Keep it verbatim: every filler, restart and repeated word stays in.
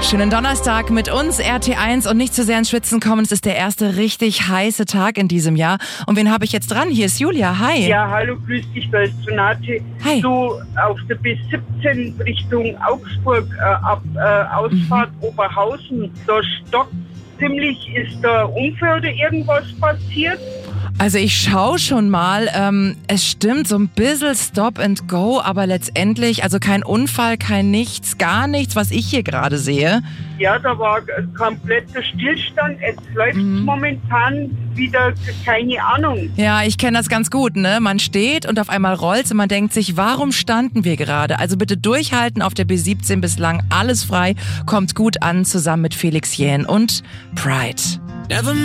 Schönen Donnerstag mit uns, R T eins, und nicht zu sehr ins Schwitzen kommen. Es ist der erste richtig heiße Tag in diesem Jahr. Und wen habe ich jetzt dran? Hier ist Julia. Hi. Ja, hallo, grüß dich, da ist Renate. Hi. Du auf der B siebzehn Richtung Augsburg, äh, ab äh, Ausfahrt mhm. Oberhausen, da stockt ziemlich. Ist da Unfall oder irgendwas passiert? Also ich schaue schon mal, ähm, es stimmt, so ein bisschen Stop and Go, aber letztendlich, also kein Unfall, kein nichts, gar nichts, was ich hier gerade sehe. Ja, da war kompletter Stillstand, es läuft mhm. momentan wieder, keine Ahnung. Ja, ich kenne das ganz gut, ne? Man steht und auf einmal rollt's und man denkt sich, warum standen wir gerade? Also bitte durchhalten, auf der B siebzehn bislang alles frei, kommt gut an, zusammen mit Felix Jähn und Pride. Never